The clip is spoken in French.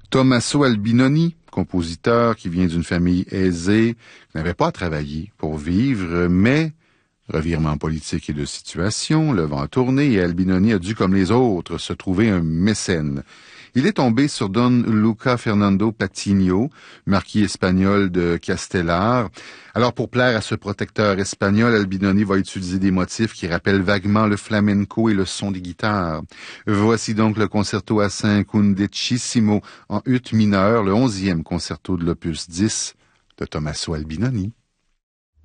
Tommaso Albinoni, compositeur qui vient d'une famille aisée, qui n'avait pas à travailler pour vivre, mais revirement politique et de situation, le vent a tourné et Albinoni a dû, comme les autres, se trouver un mécène. Il est tombé sur Don Luca Fernando Patiño, marquis espagnol de Castellar. Alors, pour plaire à ce protecteur espagnol, Albinoni va utiliser des motifs qui rappellent vaguement le flamenco et le son des guitares. Voici donc le concerto à 5 undecissimo en ut mineur, le 11e concerto de l'opus 10 de Tommaso Albinoni.